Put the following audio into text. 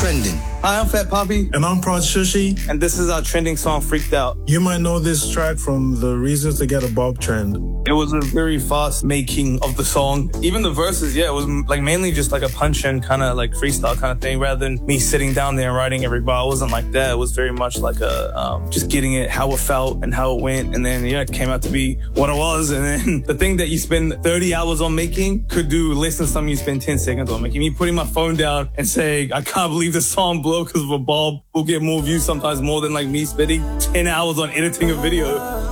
trending. Hi, I'm Fat Poppy. And I'm Prod Shushi. And this is our trending song, Freaked Out. You might know this track from the Reasons to Get a Bob trend. It was a very fast making of the song. Even the verses, it was like mainly just like a punch-in kind of like freestyle kind of thing rather than me sitting down there and writing every bar. It wasn't like that. It was very much like a just getting it how it felt and how it went. And then, it came out to be what it was. And then the thing that you spend 30 hours on making could do less than something you spend 10 seconds on making. Me putting my phone down and saying, I can't believe this song blew because of a Bob will get more views sometimes more than like me spending 10 hours on editing a video.